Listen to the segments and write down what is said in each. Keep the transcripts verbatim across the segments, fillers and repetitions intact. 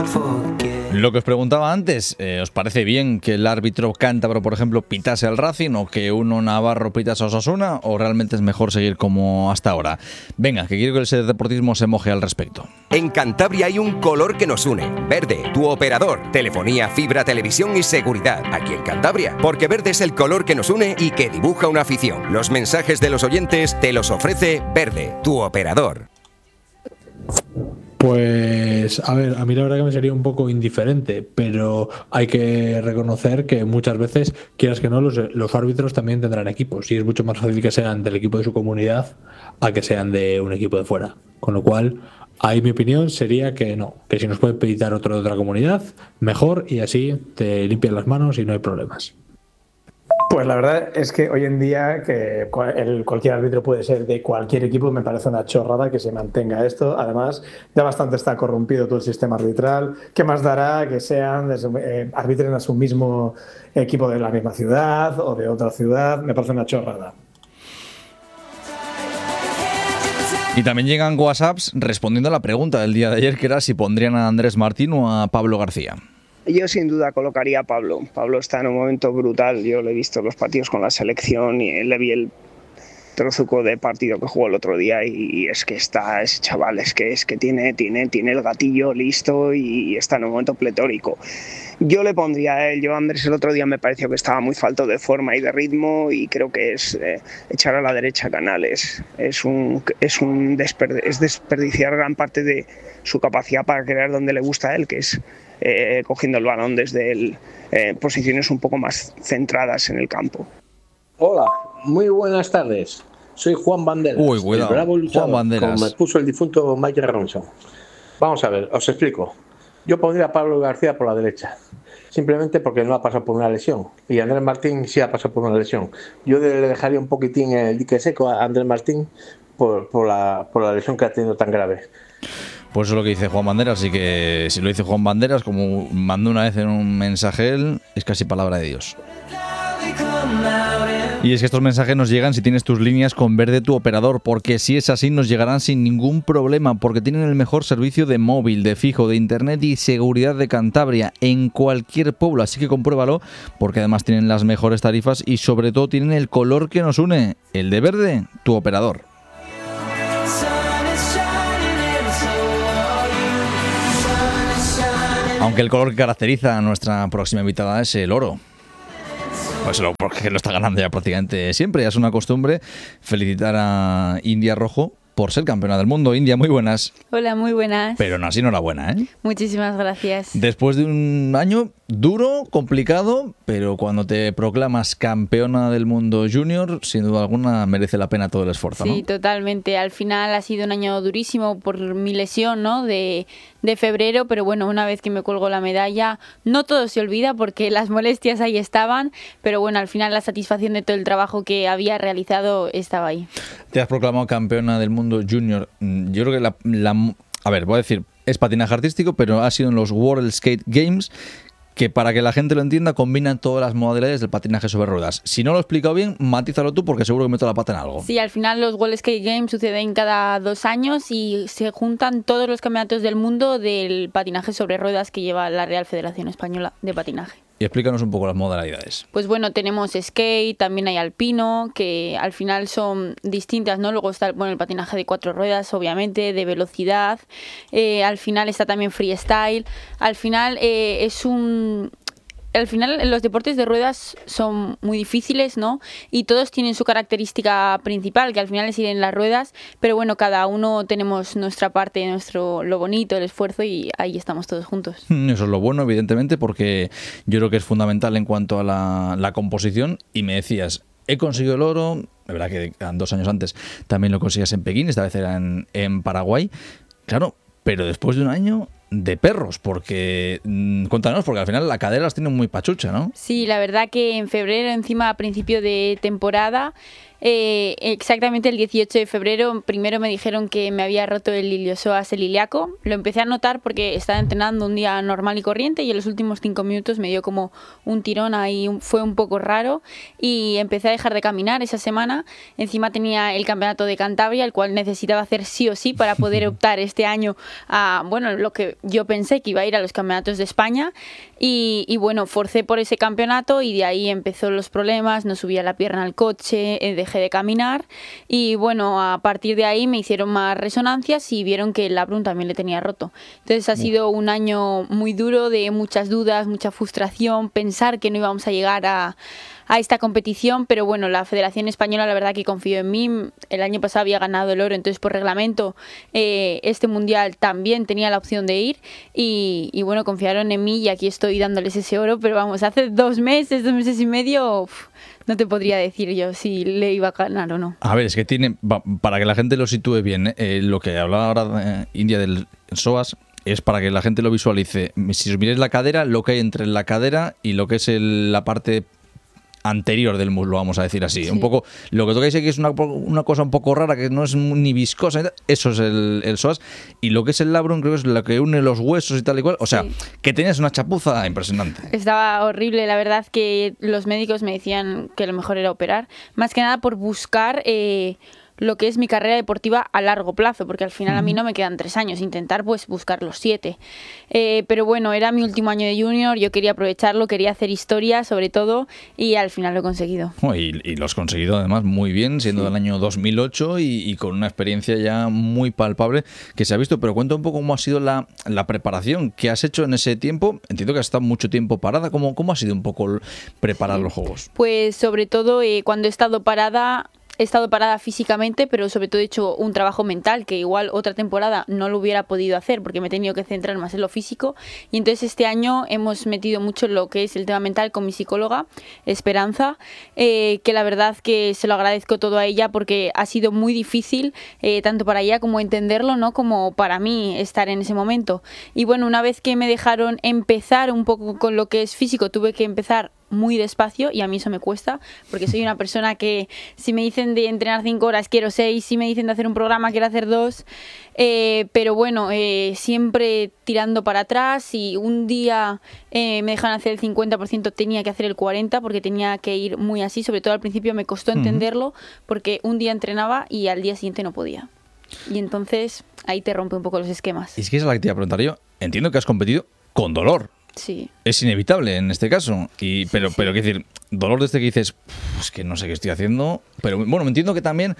Lo que os preguntaba antes, eh, ¿os parece bien que el árbitro cántabro, por ejemplo, pitase al Racing o que uno navarro pitase a Osasuna, o realmente es mejor seguir como hasta ahora? Venga, que quiero que el Ser Deportismo se moje al respecto. En Cantabria hay un color que nos une. Verde, tu operador. Telefonía, fibra, televisión y seguridad. Aquí en Cantabria. Porque verde es el color que nos une y que dibuja una afición. Los mensajes de los oyentes te los ofrece Verde, tu operador. Pues, a ver, a mí la verdad que me sería un poco indiferente, pero hay que reconocer que muchas veces, quieras que no, los, los árbitros también tendrán equipos y es mucho más fácil que sean del equipo de su comunidad a que sean de un equipo de fuera. Con lo cual, ahí mi opinión sería que no, que si nos puede pitar otro de otra comunidad, mejor, y así te limpian las manos y no hay problemas. Pues la verdad es que hoy en día que el, cualquier árbitro puede ser de cualquier equipo, me parece una chorrada que se mantenga esto. Además, ya bastante está corrompido todo el sistema arbitral. ¿Qué más dará que sean eh, arbitren a su mismo equipo de la misma ciudad o de otra ciudad? Me parece una chorrada. Y también llegan WhatsApps respondiendo a la pregunta del día de ayer, que era si pondrían a Andrés Martín o a Pablo García. Yo sin duda colocaría a Pablo. Pablo está en un momento brutal. Yo le he visto los partidos con la selección y le vi el trozuco de partido que jugó el otro día y es que está ese chaval, es que, es que tiene, tiene, tiene el gatillo listo y está en un momento pletórico. Yo le pondría a él. Yo a Andrés el otro día me pareció que estaba muy falto de forma y de ritmo y creo que es eh, echar a la derecha Canales. Es, un, es, un desperdi- es desperdiciar gran parte de su capacidad para crear donde le gusta a él, que es Eh, cogiendo el balón desde el, eh, posiciones un poco más centradas en el campo. Hola, muy buenas tardes. Soy Juan Banderas. Uy, cuidado. El bravo luchador, Juan Banderas. como me puso el difunto Michael Robinson. Vamos a ver, os explico. Yo pondría a Pablo García por la derecha, simplemente porque no ha pasado por una lesión. Y Andrés Martín sí ha pasado por una lesión. Yo le dejaría un poquitín el dique seco a Andrés Martín por, por, la, por la lesión que ha tenido tan grave. Pues eso es lo que dice Juan Banderas, así que si lo dice Juan Banderas, como mandó una vez en un mensaje él, es casi palabra de Dios. Y es que estos mensajes nos llegan si tienes tus líneas con Verde, tu operador, porque si es así nos llegarán sin ningún problema, porque tienen el mejor servicio de móvil, de fijo, de internet y seguridad de Cantabria en cualquier pueblo, así que compruébalo, porque además tienen las mejores tarifas y sobre todo tienen el color que nos une, el de Verde, tu operador. Aunque el color que caracteriza a nuestra próxima invitada es el oro. Pues lo, porque lo está ganando ya prácticamente siempre. Ya es una costumbre felicitar a India Rojo por ser campeona del mundo. India, muy buenas. Hola, muy buenas. Pero no así, enhorabuena, ¿eh? Muchísimas gracias. Después de un año duro, complicado, pero cuando te proclamas campeona del mundo junior, sin duda alguna merece la pena todo el esfuerzo, ¿no? Sí, totalmente. Al final ha sido un año durísimo por mi lesión, ¿no? De, de febrero, pero bueno, una vez que me cuelgo la medalla, no todo se olvida porque las molestias ahí estaban, pero bueno, al final la satisfacción de todo el trabajo que había realizado estaba ahí. Te has proclamado campeona del mundo junior. Yo creo que la, la... A ver, voy a decir, es patinaje artístico, pero ha sido en los World Skate Games, que para que la gente lo entienda, combinan todas las modalidades del patinaje sobre ruedas. Si no lo he explicado bien, matízalo tú porque seguro que meto la pata en algo. Sí, al final los World Skate Games suceden cada dos años y se juntan todos los campeonatos del mundo del patinaje sobre ruedas que lleva la Real Federación Española de Patinaje. Y explícanos un poco las modalidades. Pues bueno, tenemos skate, también hay alpino, que al final son distintas, ¿no? Luego está bueno, el patinaje de cuatro ruedas, obviamente, de velocidad. Eh, al final está también freestyle. Al final eh, es un... Al final los deportes de ruedas son muy difíciles, ¿no? Y todos tienen su característica principal, que al final es ir en las ruedas, pero bueno, cada uno tenemos nuestra parte, nuestro lo bonito, el esfuerzo y ahí estamos todos juntos. Eso es lo bueno, evidentemente, porque yo creo que es fundamental en cuanto a la, la composición. Y me decías, he conseguido el oro, la verdad que dos años antes también lo conseguías en Pekín, esta vez era en, en Paraguay. Claro, pero después de un año de perros, porque mmm, cuéntanos, porque al final la cadera las tiene muy pachucha, ¿no? Sí, la verdad que en febrero, encima a principio de temporada, eh, exactamente el dieciocho de febrero, primero me dijeron que me había roto el iliosoas el ilíaco. Lo empecé a notar porque estaba entrenando un día normal y corriente y en los últimos cinco minutos me dio como un tirón ahí, fue un poco raro y empecé a dejar de caminar esa semana. Encima tenía el campeonato de Cantabria, el cual necesitaba hacer sí o sí para poder optar este año a, bueno, lo que porque yo pensé que iba a ir a los campeonatos de España y, y bueno, forcé por ese campeonato y de ahí empezó los problemas, no subía la pierna al coche, eh, dejé de caminar y bueno, a partir de ahí me hicieron más resonancias y vieron que el labrum también le tenía roto. Entonces ha sido un año muy duro de muchas dudas, mucha frustración, pensar que no íbamos a llegar a a esta competición, pero bueno, la Federación Española la verdad que confió en mí. El año pasado había ganado el oro, entonces por reglamento eh, este mundial también tenía la opción de ir y, y bueno, confiaron en mí y aquí estoy dándoles ese oro, pero vamos, hace dos meses, dos meses y medio, uf, no te podría decir yo si le iba a ganar o no. A ver, es que tiene, para que la gente lo sitúe bien, eh, lo que hablaba ahora eh, India del S O A S, es para que la gente lo visualice. Si os miráis la cadera, lo que hay entre la cadera y lo que es el, la parte anterior del muslo, vamos a decir así. Sí. Un poco, lo que tocáis aquí es una, una cosa un poco rara, que no es ni viscosa, eso es el, el psoas, y lo que es el labrum creo que es lo que une los huesos y tal y cual, o sea, sí. que tenías una chapuza impresionante. Estaba horrible, la verdad que los médicos me decían que lo mejor era operar, más que nada por buscar eh, lo que es mi carrera deportiva a largo plazo, porque al final a mí no me quedan tres años, intentar pues buscar los siete. Eh, pero bueno, era mi último año de junior, yo quería aprovecharlo, quería hacer historia sobre todo y al final lo he conseguido. Oh, y, y lo has conseguido además muy bien, siendo sí. del año dos mil ocho y, y con una experiencia ya muy palpable que se ha visto, pero cuenta un poco cómo ha sido la, la preparación que has hecho en ese tiempo. Entiendo que has estado mucho tiempo parada, ¿cómo, cómo ha sido un poco preparar sí. los Juegos? Pues sobre todo eh, cuando he estado parada... He estado parada físicamente, pero sobre todo he hecho un trabajo mental que igual otra temporada no lo hubiera podido hacer porque me he tenido que centrar más en lo físico. Y entonces este año hemos metido mucho en lo que es el tema mental con mi psicóloga, Esperanza, eh, que la verdad que se lo agradezco todo a ella porque ha sido muy difícil, eh, tanto para ella como entenderlo, ¿no? Como para mí estar en ese momento. Y bueno, una vez que me dejaron empezar un poco con lo que es físico, tuve que empezar muy despacio y a mí eso me cuesta porque soy una persona que si me dicen de entrenar cinco horas quiero seis, si me dicen de hacer un programa quiero hacer dos, eh, pero bueno, eh, siempre tirando para atrás y un día eh, me dejan hacer el cincuenta por ciento, tenía que hacer el cuarenta por ciento porque tenía que ir muy así, sobre todo al principio me costó entenderlo porque un día entrenaba y al día siguiente no podía y entonces ahí te rompe un poco los esquemas. Y es que esa es la que te iba a preguntar yo, entiendo que has competido con dolor. Sí. Es inevitable en este caso, y pero, sí, sí. pero qué decir, dolor desde que dices, es que no sé qué estoy haciendo, pero bueno, me entiendo que también,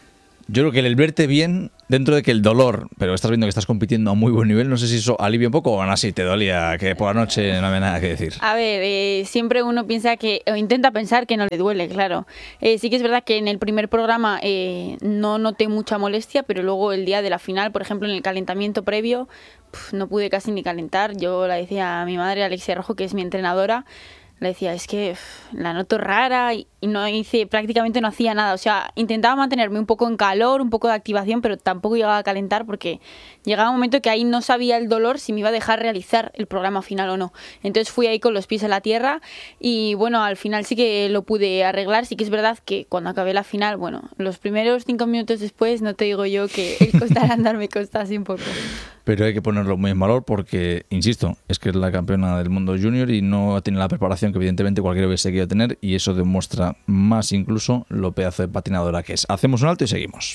yo creo que el verte bien, dentro de que el dolor, pero estás viendo que estás compitiendo a muy buen nivel, no sé si eso alivia un poco o aún así te dolía, que por la noche no había nada que decir. A ver, eh, siempre uno piensa que, o intenta pensar que no le duele, claro. Eh, sí que es verdad que en el primer programa eh, no noté mucha molestia, pero luego el día de la final, por ejemplo, en el calentamiento previo, pf, no pude casi ni calentar. Yo la decía a mi madre, Alexia Rojo, que es mi entrenadora, le decía, es que pff, la noto rara y, y no hice, prácticamente no hacía nada. O sea, intentaba mantenerme un poco en calor, un poco de activación, pero tampoco llegaba a calentar porque llegaba un momento que ahí no sabía el dolor si me iba a dejar realizar el programa final o no. Entonces fui ahí con los pies en la tierra y bueno, al final sí que lo pude arreglar. Sí que es verdad que cuando acabé la final, bueno, los primeros cinco minutos después, no te digo yo que el costar andar me costase un poco. Pero hay que ponerlo muy en valor porque, insisto, es que es la campeona del mundo junior y no tiene la preparación que evidentemente cualquiera hubiese querido tener y eso demuestra más incluso lo pedazo de patinadora que es. Hacemos un alto y seguimos.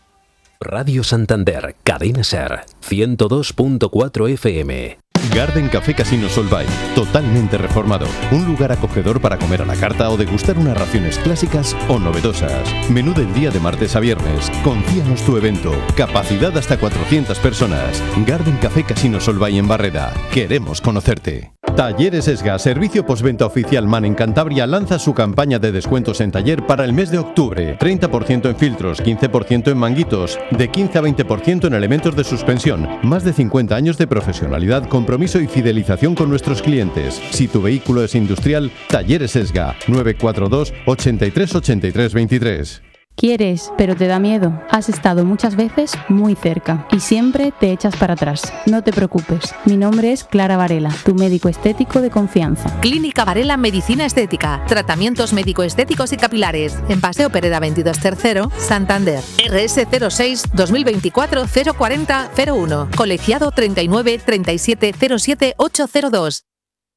Radio Santander, Cadena Ser, ciento dos punto cuatro F M. Garden Café Casino Solvay, totalmente reformado. Un lugar acogedor para comer a la carta o degustar unas raciones clásicas o novedosas. Menú del día de martes a viernes. Confíanos tu evento. Capacidad hasta cuatrocientas personas. Garden Café Casino Solvay en Barreda. Queremos conocerte. Talleres Esga, servicio postventa oficial MAN en Cantabria, lanza su campaña de descuentos en taller para el mes de octubre. treinta por ciento en filtros, quince por ciento en manguitos, de quince a veinte por ciento en elementos de suspensión. Más de cincuenta años de profesionalidad, compromiso y fidelización con nuestros clientes. Si tu vehículo es industrial, Talleres Esga, nueve cuatro dos, ochenta y tres, ochenta y tres, veintitrés. Quieres, pero te da miedo. Has estado muchas veces muy cerca y siempre te echas para atrás. No te preocupes. Mi nombre es Clara Varela, tu médico estético de confianza. Clínica Varela Medicina Estética. Tratamientos médico-estéticos y capilares. En Paseo Pereda veintidós Tercero, Santander. R S cero seis dos mil veinticuatro cero cuarenta cero uno. Colegiado treinta y nueve treinta y siete cero siete ocho cero dos.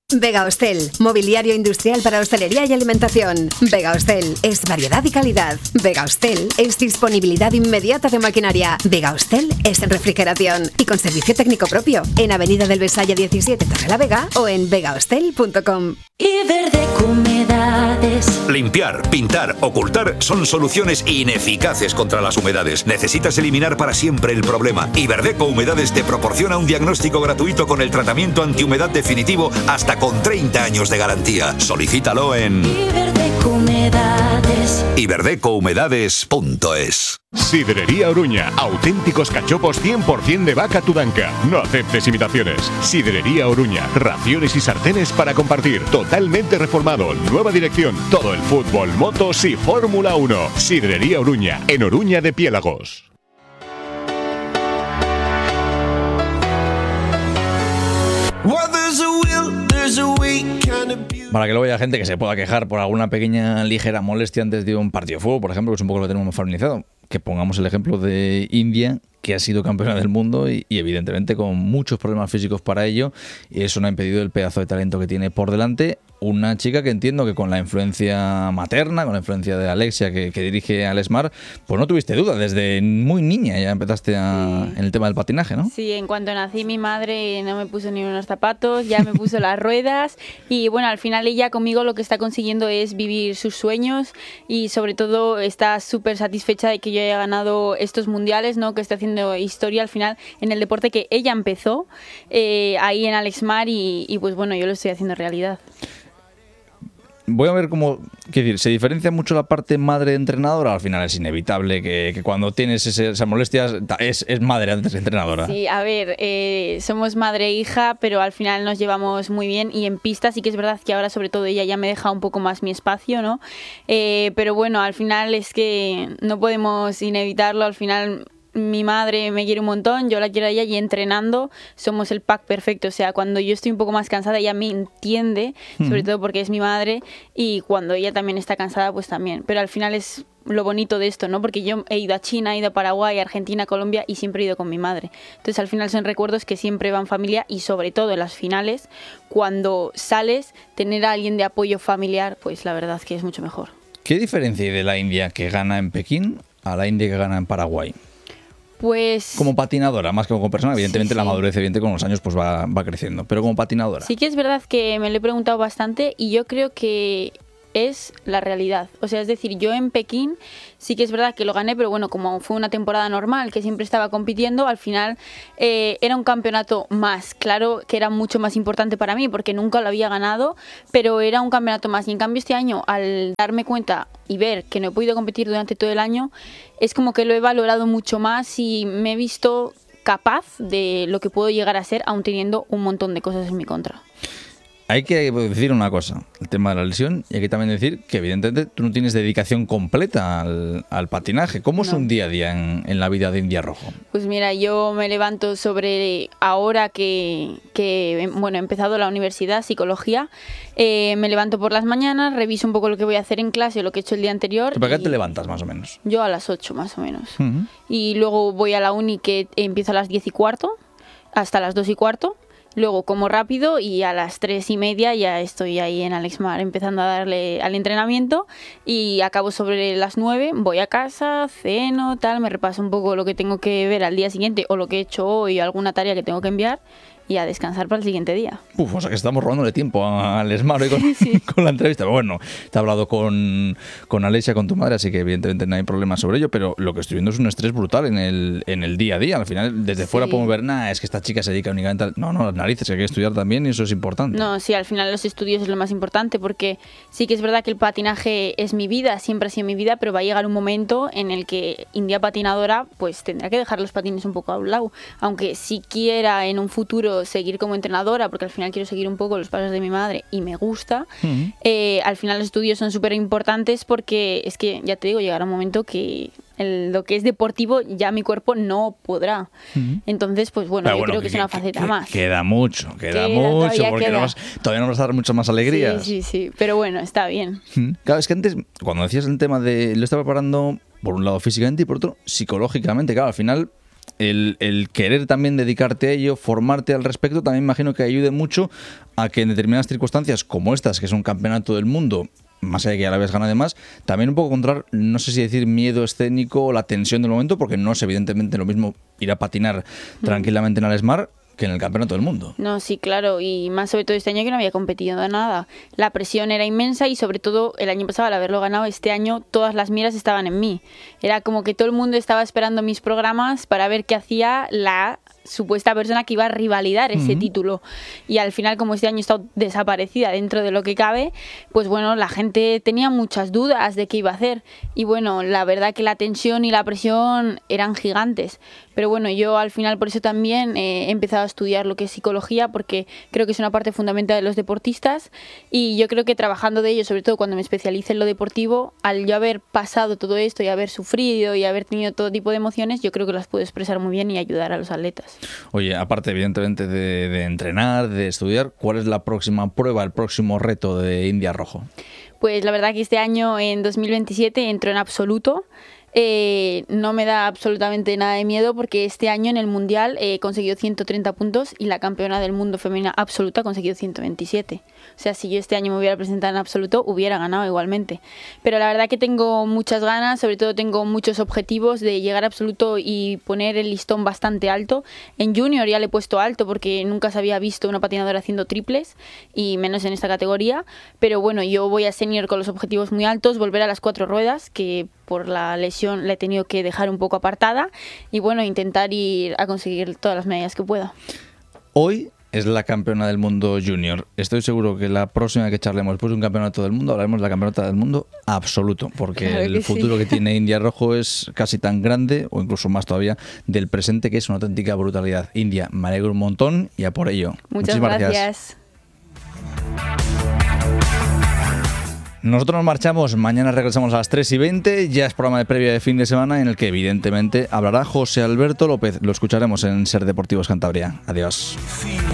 Vega Hostel, mobiliario industrial para hostelería y alimentación. Vega Hostel es variedad y calidad. Vega Hostel es disponibilidad inmediata de maquinaria. Vega Hostel es en refrigeración y con servicio técnico propio en Avenida del Besaya diecisiete, Torrelavega o en vega hostel punto com. Iberdeco Humedades. Limpiar, pintar, ocultar son soluciones ineficaces contra las humedades. Necesitas eliminar para siempre el problema. Iberdeco Humedades te proporciona un diagnóstico gratuito con el tratamiento antihumedad definitivo hasta con treinta años de garantía. Solicítalo en Iberdeco Humedades. iberdeco humedades punto es. Sidrería Oruña, auténticos cachopos cien por ciento de vaca tudanca. No aceptes imitaciones. Sidrería Oruña, raciones y sartenes para compartir. Totalmente reformado, nueva dirección, todo el fútbol, motos y Fórmula uno. Sidrería Oruña, en Oruña de Piélagos. Para que luego haya gente que se pueda quejar por alguna pequeña ligera molestia antes de un partido de fútbol, por ejemplo, que es un poco lo que tenemos más familiarizado. Que pongamos el ejemplo de India, que ha sido campeona del mundo y, y evidentemente con muchos problemas físicos para ello, y eso no ha impedido el pedazo de talento que tiene por delante. Una chica que entiendo que con la influencia materna, con la influencia de Alexia que, que dirige al Smart, pues no tuviste duda, desde muy niña ya empezaste a, sí. en el tema del patinaje, ¿no? Sí, en cuanto nací mi madre no me puso ni unos zapatos, ya me puso las ruedas y bueno, al final ella conmigo lo que está consiguiendo es vivir sus sueños y sobre todo está súper satisfecha de que yo haya ganado estos mundiales, ¿no? Que esté haciendo historia al final en el deporte que ella empezó eh, ahí en Alexmar y, y pues bueno, yo lo estoy haciendo realidad. Voy a ver cómo, qué decir, ¿se diferencia mucho la parte madre-entrenadora? Al final es inevitable que, que cuando tienes ese, esas molestias es, es madre antes de entrenadora. Sí, a ver, eh, somos madre e hija, pero al final nos llevamos muy bien y en pista sí que es verdad que ahora sobre todo ella ya me deja un poco más mi espacio, ¿no? Eh, pero bueno, al final es que no podemos inevitarlo, al final... Mi madre me quiere un montón, yo la quiero a ella y entrenando somos el pack perfecto. O sea, cuando yo estoy un poco más cansada ella me entiende, mm. sobre todo porque es mi madre y cuando ella también está cansada pues también. Pero al final es lo bonito de esto, ¿no? Porque yo he ido a China, he ido a Paraguay, Argentina, Colombia y siempre he ido con mi madre. Entonces al final son recuerdos que siempre van familia y sobre todo en las finales, cuando sales, tener a alguien de apoyo familiar, pues la verdad que es mucho mejor. ¿Qué diferencia hay de la India que gana en Pekín a la India que gana en Paraguay? Pues... Como patinadora, más que como persona, evidentemente sí, sí. la madurez evidente con los años pues va, va creciendo, pero como patinadora. Sí que es verdad que me lo he preguntado bastante y yo creo que es la realidad. O sea, es decir, yo en Pekín sí que es verdad que lo gané, pero bueno, como fue una temporada normal, que siempre estaba compitiendo, al final eh, era un campeonato más. Claro que era mucho más importante para mí porque nunca lo había ganado, pero era un campeonato más. Y en cambio este año, al darme cuenta y ver que no he podido competir durante todo el año, es como que lo he valorado mucho más y me he visto capaz de lo que puedo llegar a ser, aun teniendo un montón de cosas en mi contra. Hay que decir una cosa, el tema de la lesión, y hay que también decir que evidentemente tú no tienes dedicación completa al, al patinaje. ¿Cómo no. es un día a día en, en la vida de India Rojo? Pues mira, yo me levanto sobre ahora que, que bueno, he empezado la universidad, psicología, eh, me levanto por las mañanas, reviso un poco lo que voy a hacer en clase o lo que he hecho el día anterior. ¿Para qué te levantas más o menos? Yo a las ocho más o menos. Uh-huh. Y luego voy a la uni que empiezo a las diez y cuarto, hasta las dos y cuarto. Luego como rápido y a las tres y media ya estoy ahí en Alexmar empezando a darle al entrenamiento y acabo sobre las nueve, voy a casa, ceno, tal, me repaso un poco lo que tengo que ver al día siguiente o lo que he hecho hoy, alguna tarea que tengo que enviar y a descansar para el siguiente día. Uf, o sea que estamos robándole tiempo al Smart hoy con, sí, sí. con la entrevista. Pero bueno, te he hablado con, con Alexia, con tu madre, así que evidentemente no hay problema sobre ello, pero lo que estoy viendo es un estrés brutal en el, en el día a día. Al final, desde sí. fuera podemos ver, nada, es que esta chica se dedica únicamente al... No, no, las narices, que hay que estudiar también y eso es importante. No, sí, al final los estudios es lo más importante porque sí que es verdad que el patinaje es mi vida, siempre ha sido mi vida, pero va a llegar un momento en el que India patinadora pues tendrá que dejar los patines un poco a un lado. Aunque si quiera en un futuro seguir como entrenadora, porque al final quiero seguir un poco los pasos de mi madre y me gusta, uh-huh. eh, al final los estudios son súper importantes porque es que, ya te digo, llegará un momento que el, lo que es deportivo ya mi cuerpo no podrá. Uh-huh. Entonces, pues bueno, Pero yo bueno, creo que, que es una faceta que, más. Queda mucho, queda, queda mucho, todavía porque queda. Nos, todavía nos vas a dar muchas más alegrías. Sí, sí, sí, pero bueno, está bien. Uh-huh. Claro, es que antes, cuando decías el tema de lo estaba preparando, por un lado físicamente y por otro psicológicamente, claro, al final... el, el querer también dedicarte a ello, formarte al respecto, también imagino que ayude mucho a que en determinadas circunstancias como estas, que es un campeonato del mundo, más allá de que a la vez gana además, también un poco controlar, no sé si decir miedo escénico o la tensión del momento, porque no es evidentemente lo mismo ir a patinar mm. tranquilamente en Alesmar que en el campeonato del mundo. No, sí, claro, y más sobre todo este año que no había competido de nada. La presión era inmensa y sobre todo el año pasado, al haberlo ganado, este año todas las miras estaban en mí. Era como que todo el mundo estaba esperando mis programas para ver qué hacía la supuesta persona que iba a rivalidar ese uh-huh. título, y al final, como este año he estado desaparecida dentro de lo que cabe, pues bueno, la gente tenía muchas dudas de qué iba a hacer, y bueno, la verdad que la tensión y la presión eran gigantes, pero bueno, yo al final por eso también eh, he empezado a estudiar lo que es psicología, porque creo que es una parte fundamental de los deportistas, y yo creo que trabajando de ello, sobre todo cuando me especialice en lo deportivo, al yo haber pasado todo esto y haber sufrido y haber tenido todo tipo de emociones, yo creo que las puedo expresar muy bien y ayudar a los atletas. Oye, aparte evidentemente de, de entrenar, de estudiar, ¿cuál es la próxima prueba, el próximo reto de India Rojo? Pues la verdad que este año, en dos mil veintisiete, entro en absoluto. Eh, no me da absolutamente nada de miedo porque este año en el Mundial he conseguido ciento treinta puntos y la campeona del mundo femenina absoluta ha conseguido ciento veintisiete. O sea, si yo este año me hubiera presentado en absoluto, hubiera ganado igualmente. Pero la verdad que tengo muchas ganas, sobre todo tengo muchos objetivos de llegar a absoluto y poner el listón bastante alto. En junior ya le he puesto alto porque nunca se había visto una patinadora haciendo triples y menos en esta categoría. Pero bueno, yo voy a senior con los objetivos muy altos, volver a las cuatro ruedas, que por la lesión la he tenido que dejar un poco apartada, y bueno, intentar ir a conseguir todas las medallas que pueda. Hoy es la campeona del mundo junior. Estoy seguro que la próxima que charlemos después de un campeonato del mundo, hablaremos de la campeonata del mundo absoluto, porque claro el futuro sí. que tiene India Rojo es casi tan grande, o incluso más todavía, del presente, que es una auténtica brutalidad. India, me alegro un montón y a por ello. Muchas Muchísimas gracias. gracias. Nosotros nos marchamos, mañana regresamos a las tres y veinte, ya es programa de previa de fin de semana en el que evidentemente hablará José Alberto López, lo escucharemos en Ser Deportivos Cantabria. Adiós.